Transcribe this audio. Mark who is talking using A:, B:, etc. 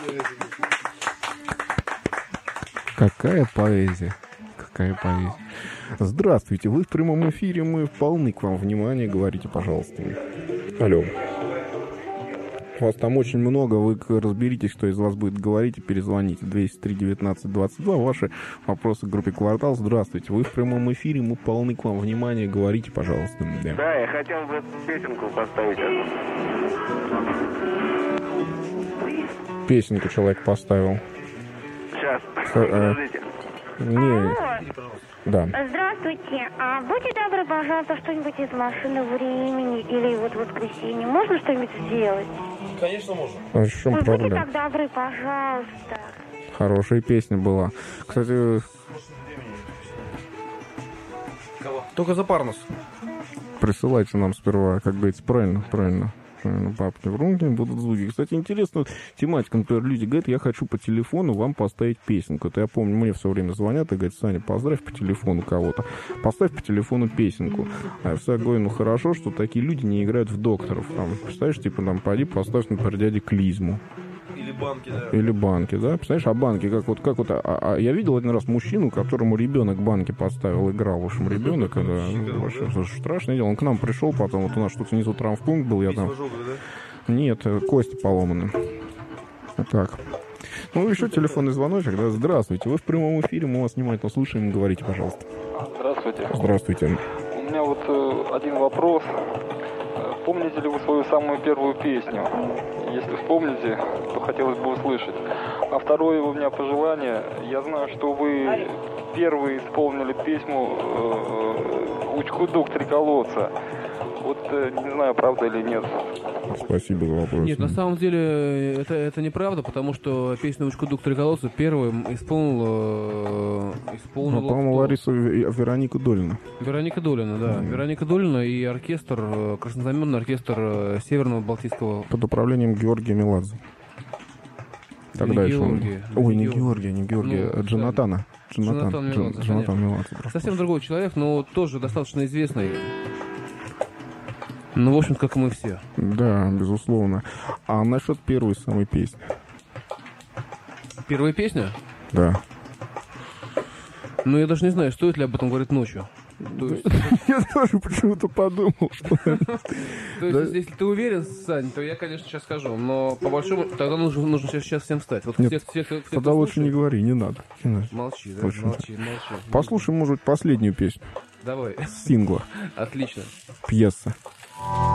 A: Какая поэзия. Какая поэзия. Здравствуйте, вы в прямом эфире, мы полны к вам внимания, говорите, пожалуйста. Алло. Вас там очень много, вы разберитесь, кто из вас будет говорить, и перезвоните. 203-19-22, ваши вопросы к группе «Квартал». Здравствуйте, вы в прямом эфире, мы полны к вам внимания, говорите, пожалуйста.
B: Да, я хотел бы песенку поставить.
A: Песенку человек поставил.
B: Сейчас, подождите.
A: Не, да.
C: Здравствуйте. Будьте добры, пожалуйста, что-нибудь из «Машины времени» или вот «Воскресенье». Можно что-нибудь сделать?
D: Конечно, можно.
A: А в чем
C: Будьте
A: проблема?
C: так добры, пожалуйста.
A: Хорошая песня была. Кстати,
D: Только за Парнос.
A: присылайте нам сперва, как говорится, правильно. Папки в руки будут звуки. Кстати, интересно, тематика, например, люди говорят, я хочу по телефону вам поставить песенку. Это я помню, мне все время звонят и говорят, Саня, поздравь по телефону кого-то. Поставь по телефону песенку. А я всегда говорю, ну хорошо, что такие люди не играют в докторов. Там, представляешь, типа, там, пойди поставь, например, дяде Клизму.
D: Или банки, да.
A: Или банки, да? Представляешь, а банки, я видел один раз мужчину, которому ребенок банки поставил, играл, в общем, ребенок, когда, вообще, страшное дело. Он к нам пришел потом, вот у нас что-то внизу травмпункт был, я там... Нет, кости поломаны. Так. Ну, еще телефонный звоночек, да? Здравствуйте, вы в прямом эфире, мы вас внимательно слушаем, говорите, пожалуйста.
E: Здравствуйте.
A: Здравствуйте.
E: У меня вот один вопрос. Помните ли вы свою самую первую песню? Если вспомните, то хотелось бы услышать. А второе у меня пожелание. Я знаю, что вы первые исполнили песню «Учкудук Три колодца». Вот не знаю, правда или нет.
A: Спасибо за вопрос.
D: Нет, на самом деле это неправда, потому что песню «Учкудук Три колодца» первым исполнила...
A: Ну, по-моему, Лариса Вероника Долина.
D: Вероника Долина, да. Вероника Долина и оркестр, краснознаменный оркестр Северного Балтийского...
A: Под управлением Георгия Меладзе. Тогда еще
D: Георгия.
A: Ой, не Георгия,
D: Ну,
A: Джонатан Меладзе.
D: Совсем другой человек, но тоже достаточно известный. Ну, в общем, как и мы все.
A: Да, безусловно. А насчет первой самой песни?
D: Первая песня?
A: Да.
D: Ну, я даже не знаю, стоит ли об этом говорить ночью.
A: Я тоже почему-то подумал, что...
D: То есть, если ты уверен, Сань, то я, конечно, сейчас скажу. Но по большому... Тогда нужно сейчас всем встать. Вот
A: Нет, тогда лучше не говори, не надо.
D: Молчи, да, молчи.
A: Послушаем, может быть, последнюю песню.
D: Давай.
A: С сингла.
D: Отлично.
A: Пьеса.